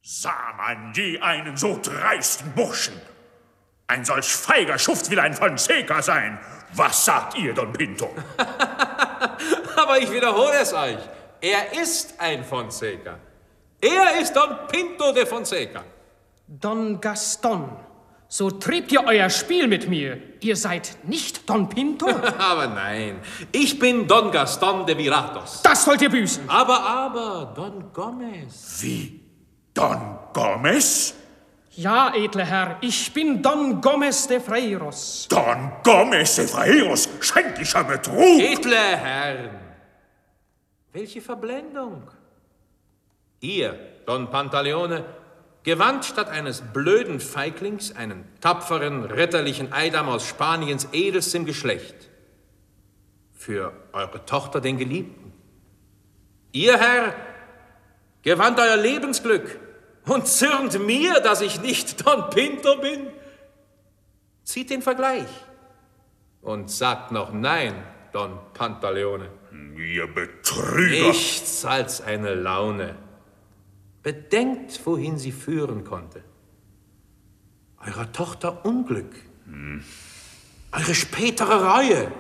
Sah man je einen so dreisten Burschen? Ein solch feiger Schuft will ein Fonseca sein. Was sagt ihr, Don Pinto? Aber ich wiederhole es euch. Er ist ein Fonseca. Er ist Don Pinto de Fonseca. Don Gaston, so triebt ihr euer Spiel mit mir. Ihr seid nicht Don Pinto? Aber nein, ich bin Don Gaston de Viratos. Das sollt ihr büßen. Aber, Don Gomez. Wie? Don Gomez? Ja, edler Herr, ich bin Don Gomez de Freiros. Don Gomez de Freiros, schändlicher Betrug! Edle Herren, welche Verblendung! Ihr, Don Pantaleone, gewandt statt eines blöden Feiglings einen tapferen, ritterlichen Eidam aus Spaniens edelstem Geschlecht. Für eure Tochter, den Geliebten. Ihr, Herr, gewandt euer Lebensglück und zürnt mir, dass ich nicht Don Pinto bin? Zieht den Vergleich und sagt noch Nein, Don Pantaleone. Ihr Betrüger! Nichts als eine Laune. Bedenkt, wohin sie führen konnte. Eurer Tochter Unglück. Eure spätere Reue.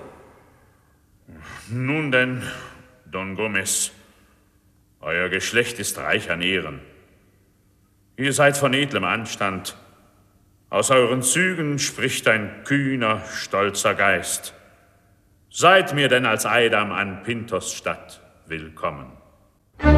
Nun denn, Don Gomez, euer Geschlecht ist reich an Ehren. Ihr seid von edlem Anstand. Aus euren Zügen spricht ein kühner, stolzer Geist. Seid mir denn als Eidam an Pintos Stadt willkommen.